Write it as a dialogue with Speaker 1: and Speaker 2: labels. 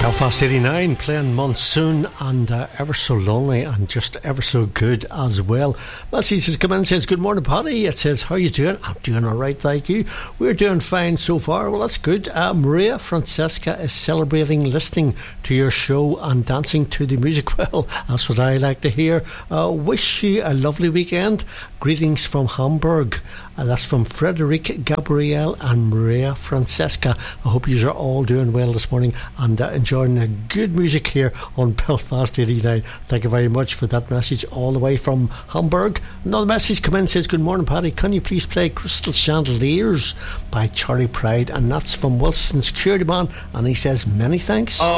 Speaker 1: Belfast 89 playing Monsoon and Ever So Lonely and just ever so good as well. Message has come in and says, good morning Paddy. It says, how are you doing? I'm doing alright, thank you. We're doing fine so far. Well, that's good. Maria Francesca is celebrating listening to your show and dancing to the music. Well, that's what I like to hear. Wish you a lovely weekend. Greetings from Hamburg. That's from Frederic, Gabrielle and Maria Francesca. I hope you are all doing well this morning and enjoying the good music here on Belfast 89. Thank you very much for that message all the way from Hamburg. Another message come in says, good morning Paddy, can you please play Crystal Chandeliers by Charlie Pride? And that's from Wilson Security Man, and he says many thanks.